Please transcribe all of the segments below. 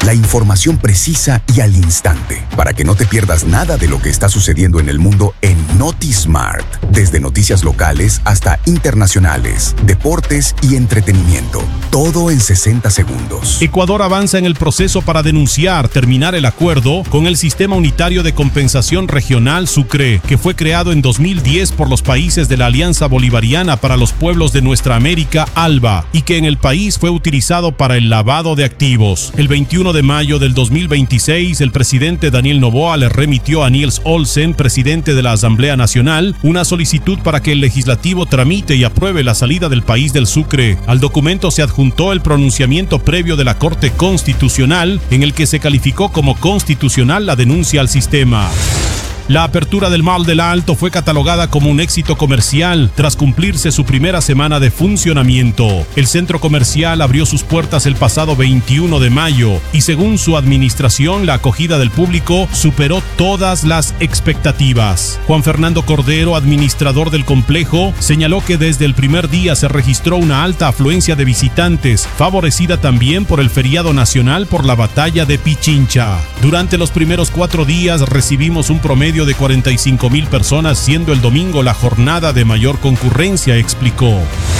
La información precisa y al instante, para que no te pierdas nada de lo que está sucediendo en el mundo en NotiSmart. Desde noticias locales hasta internacionales, deportes y entretenimiento. Todo en 60 segundos. Ecuador avanza en el proceso para terminar el acuerdo con el Sistema Unitario de Compensación Regional Sucre, que fue creado en 2010 por los países de la Alianza Bolivariana para los Pueblos de Nuestra América, ALBA, y que en el país fue utilizado para el lavado de activos. El 21 de mayo del 2026, el presidente Daniel Noboa le remitió a Niels Olsen, presidente de la Asamblea Nacional, una solicitud para que el legislativo tramite y apruebe la salida del país del Sucre. Al documento se adjuntó el pronunciamiento previo de la Corte Constitucional, en el que se calificó como constitucional la denuncia al sistema. La apertura del Mall del Alto fue catalogada como un éxito comercial tras cumplirse su primera semana de funcionamiento. El centro comercial abrió sus puertas el pasado 21 de mayo y según su administración, la acogida del público superó todas las expectativas. Juan Fernando Cordero, administrador del complejo, señaló que desde el primer día se registró una alta afluencia de visitantes, favorecida también por el feriado nacional por la batalla de Pichincha. Durante los primeros 4 días recibimos un promedio de 45,000 personas, siendo el domingo la jornada de mayor concurrencia, explicó.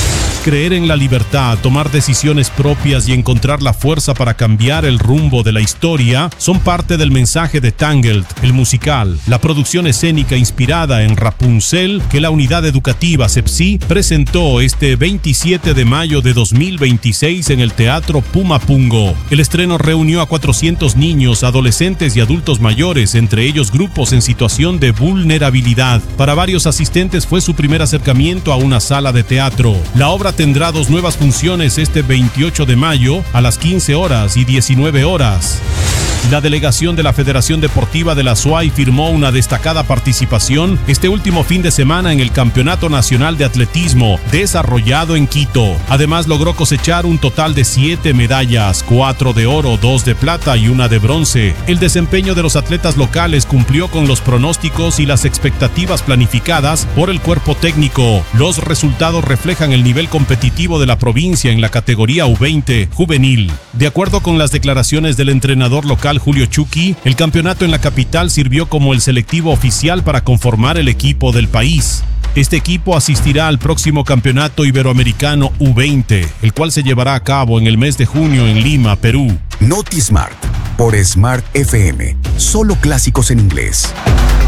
Creer en la libertad, tomar decisiones propias y encontrar la fuerza para cambiar el rumbo de la historia son parte del mensaje de Tangled, el musical, la producción escénica inspirada en Rapunzel que la unidad educativa CEPSI presentó este 27 de mayo de 2026 en el Teatro Pumapungo. El estreno reunió a 400 niños, adolescentes y adultos mayores, entre ellos grupos en situación de vulnerabilidad. Para varios asistentes fue su primer acercamiento a una sala de teatro. La obra tendrá 2 nuevas funciones este 28 de mayo a las 15 horas y 19 horas. La delegación de la Federación Deportiva de la SUAY firmó una destacada participación este último fin de semana en el Campeonato Nacional de Atletismo desarrollado en Quito. Además logró cosechar un total de 7 medallas, 4 de oro, 2 de plata y 1 de bronce. El desempeño de los atletas locales cumplió con los pronósticos y las expectativas planificadas por el cuerpo técnico. Los resultados reflejan el nivel competitivo de la provincia en la categoría U20 juvenil. De acuerdo con las declaraciones del entrenador local Julio Chucky, el campeonato en la capital sirvió como el selectivo oficial para conformar el equipo del país. Este equipo asistirá al próximo campeonato iberoamericano U20, el cual se llevará a cabo en el mes de junio en Lima, Perú. NotiSmart, por Smart FM. Solo clásicos en inglés.